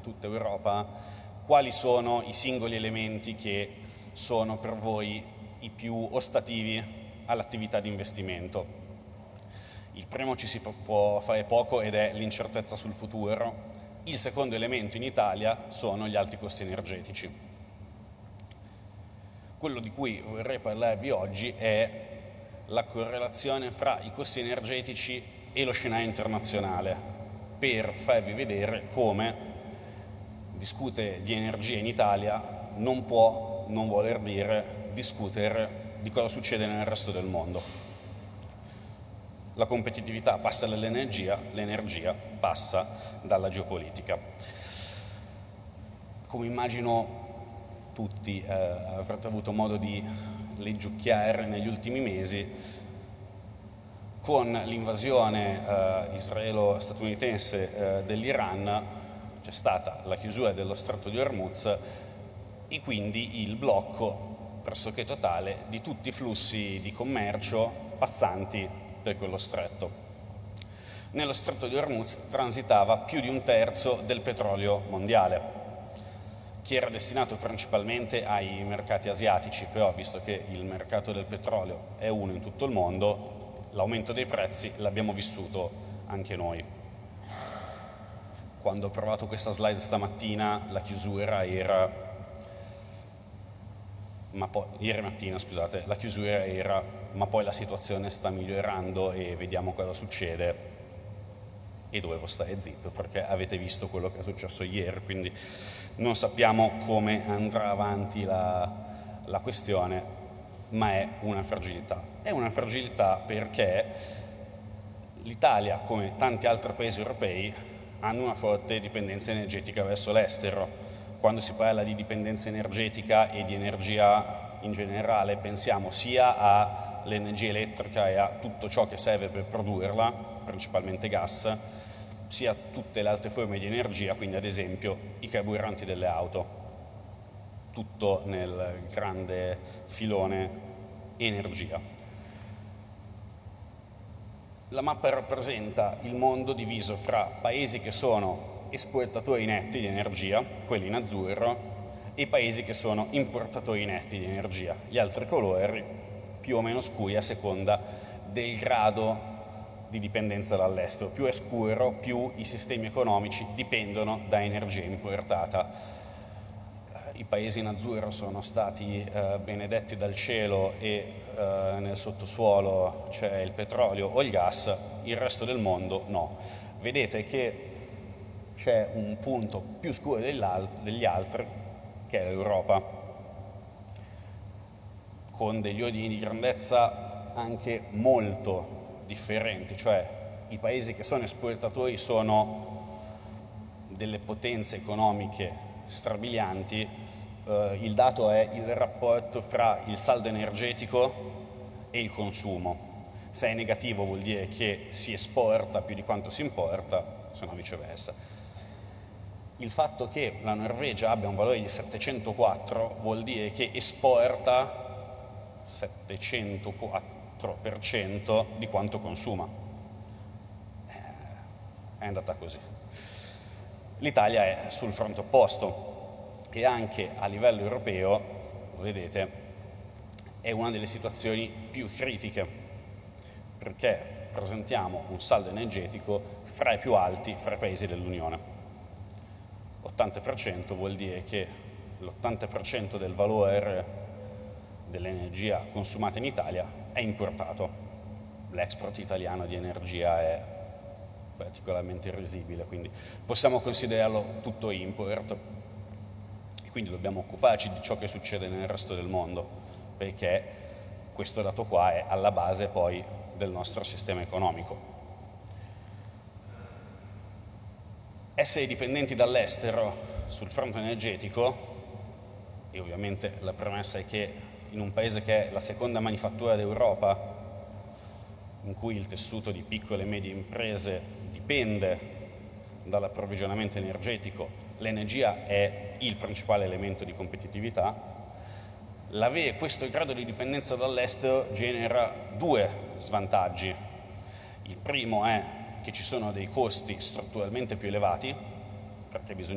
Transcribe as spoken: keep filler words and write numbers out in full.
tutta Europa, quali sono i singoli elementi che sono per voi i più ostativi all'attività di investimento. Il primo ci si può fare poco ed è l'incertezza sul futuro. Il secondo elemento in Italia sono gli alti costi energetici. Quello di cui vorrei parlarvi oggi è la correlazione fra i costi energetici e lo scenario internazionale, per farvi vedere come discutere di energia in Italia non può non voler dire discutere di cosa succede nel resto del mondo. La competitività passa dall'energia, l'energia passa dalla geopolitica. Come immagino tutti eh, avrete avuto modo di leggiucchiare negli ultimi mesi, con l'invasione eh, israelo-statunitense eh, dell'Iran c'è stata la chiusura dello stretto di Hormuz e quindi il blocco pressoché totale di tutti i flussi di commercio passanti per quello stretto. Nello stretto di Hormuz transitava più di un terzo del petrolio mondiale, che era destinato principalmente ai mercati asiatici, però visto che il mercato del petrolio è uno in tutto il mondo, l'aumento dei prezzi l'abbiamo vissuto anche noi. Quando ho provato questa slide stamattina, la chiusura era, ma poi, ieri mattina scusate, la chiusura era, ma poi la situazione sta migliorando e vediamo cosa succede. E dovevo stare zitto perché avete visto quello che è successo ieri, quindi non sappiamo come andrà avanti la, la questione, ma è una fragilità. È una fragilità perché l'Italia, come tanti altri paesi europei, hanno una forte dipendenza energetica verso l'estero. Quando si parla di dipendenza energetica e di energia in generale, pensiamo sia all'energia elettrica e a tutto ciò che serve per produrla, principalmente gas, sia tutte le altre forme di energia, quindi ad esempio i carburanti delle auto, tutto nel grande filone energia. La mappa rappresenta il mondo diviso fra paesi che sono esportatori netti di energia, quelli in azzurro, e paesi che sono importatori netti di energia, gli altri colori più o meno scuri a seconda del grado di dipendenza dall'estero. Più è scuro, più i sistemi economici dipendono da energia importata. I paesi in azzurro sono stati eh, benedetti dal cielo e eh, nel sottosuolo c'è il petrolio o il gas, il resto del mondo no. Vedete che c'è un punto più scuro degli altri, che è l'Europa, con degli ordini di grandezza anche molto differenti, cioè i paesi che sono esportatori sono delle potenze economiche strabilianti. Eh, il dato è il rapporto fra il saldo energetico e il consumo. Se è negativo vuol dire che si esporta più di quanto si importa, se no viceversa. Il fatto che la Norvegia abbia un valore di settecentoquattro vuol dire che esporta settecentoquattro per cento di quanto consuma. È andata così. L'Italia è sul fronte opposto e anche a livello europeo, lo vedete, è una delle situazioni più critiche perché presentiamo un saldo energetico fra i più alti fra i paesi dell'Unione. ottanta per cento vuol dire che l'ottanta per cento del valore dell'energia consumata in Italia è importato. L'export italiano di energia è particolarmente risibile, quindi possiamo considerarlo tutto import e quindi dobbiamo occuparci di ciò che succede nel resto del mondo, perché questo dato qua è alla base poi del nostro sistema economico. Essere dipendenti dall'estero sul fronte energetico, e ovviamente la premessa è che in un paese che è la seconda manifattura d'Europa, in cui il tessuto di piccole e medie imprese dipende dall'approvvigionamento energetico, l'energia è il principale elemento di competitività. L'avere questo grado di dipendenza dall'estero genera due svantaggi. Il primo è che ci sono dei costi strutturalmente più elevati, perché bisogna